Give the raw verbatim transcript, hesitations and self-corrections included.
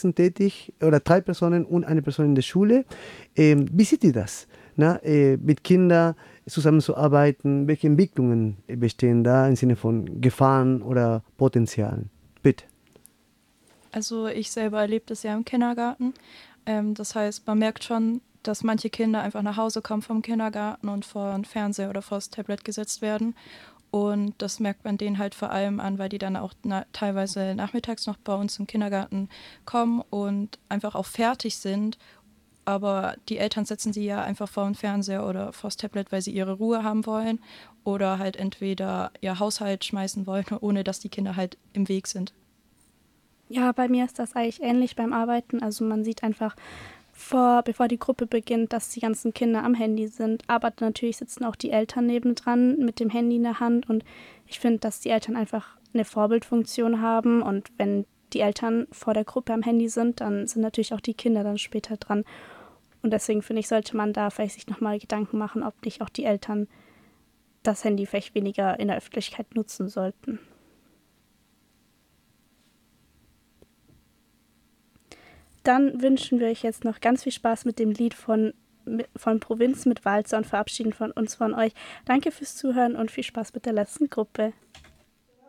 tätig oder drei Personen und eine Person in der Schule. Ähm, wie seht ihr das? Na, äh, mit Kindern zusammenzuarbeiten, welche Entwicklungen bestehen da im Sinne von Gefahren oder Potenzialen? Bitte. Also ich selber erlebe das ja im Kindergarten. Ähm, das heißt, man merkt schon, dass manche Kinder einfach nach Hause kommen vom Kindergarten und vor den Fernseher oder vor das Tablet gesetzt werden. Und das merkt man denen halt vor allem an, weil die dann auch na teilweise nachmittags noch bei uns im Kindergarten kommen und einfach auch fertig sind. Aber die Eltern setzen sie ja einfach vor den Fernseher oder vor das Tablet, weil sie ihre Ruhe haben wollen oder halt entweder ihr Haushalt schmeißen wollen, ohne dass die Kinder halt im Weg sind. Ja, bei mir ist das eigentlich ähnlich beim Arbeiten. Also man sieht einfach vor, bevor die Gruppe beginnt, dass die ganzen Kinder am Handy sind. Aber natürlich sitzen auch die Eltern nebendran mit dem Handy in der Hand. Und ich finde, dass die Eltern einfach eine Vorbildfunktion haben. Und wenn die Eltern vor der Gruppe am Handy sind, dann sind natürlich auch die Kinder dann später dran. Und deswegen finde ich, sollte man da vielleicht sich nochmal Gedanken machen, ob nicht auch die Eltern das Handy vielleicht weniger in der Öffentlichkeit nutzen sollten. Dann wünschen wir euch jetzt noch ganz viel Spaß mit dem Lied von, von Provinz mit Walzer und verabschieden von uns von euch. Danke fürs Zuhören und viel Spaß mit der letzten Gruppe.